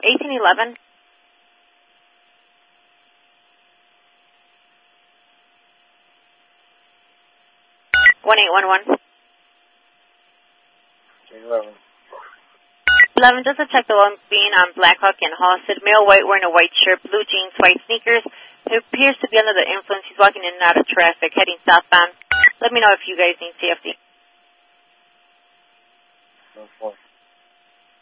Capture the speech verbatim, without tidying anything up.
eighteen eleven. one eight one one. eleven. eleven, just to check the one being on Blackhawk and Halsted. Male white, wearing a white shirt, blue jeans, white sneakers. He appears to be under the influence. He's walking in and out of traffic, heading southbound. Let me know if you guys need safety. No, four.